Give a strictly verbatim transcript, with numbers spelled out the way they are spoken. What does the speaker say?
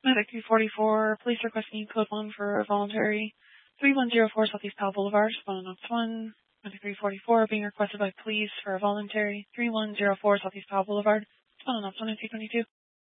Medic three forty-four, police requesting code one for a voluntary three one zero four Southeast Powell Boulevard, one oh one. Medic three forty-four being requested by police for a voluntary three one zero four Southeast Powell Boulevard, one oh one, twenty-two twenty-two.